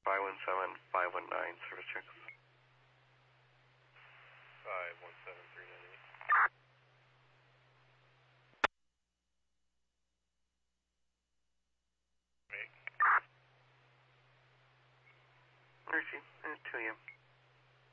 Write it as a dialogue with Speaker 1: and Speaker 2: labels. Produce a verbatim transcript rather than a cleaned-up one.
Speaker 1: five one seven, five one nine, service check.
Speaker 2: five one seven, three nine eight.
Speaker 1: Mercy, uh, two A M